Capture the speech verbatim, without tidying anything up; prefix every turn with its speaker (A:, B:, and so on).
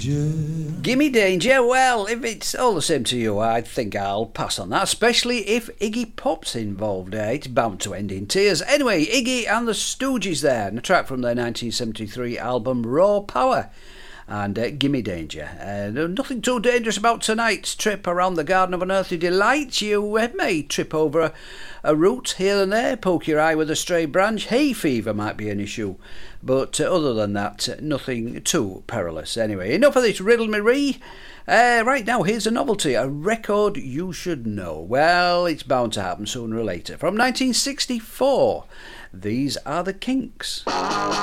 A: Gimme Danger, well, if it's all the same to you, I think I'll pass on that, especially if Iggy Pop's involved. Uh, it's bound to end in tears. Anyway, Iggy and the Stooges there, and a track from their nineteen seventy-three album Raw Power. And uh, Gimme Danger. Uh, nothing too dangerous about tonight's trip around the Garden of Unearthly Delights. You uh, may trip over a, a root here and there, poke your eye with a stray branch. Hay fever might be an issue. But uh, other than that, uh, nothing too perilous. Anyway, enough of this riddle-me-ree. Uh, right now, here's a novelty, a record you should know. Well, it's bound to happen sooner or later. From nineteen sixty-four, these are the Kinks.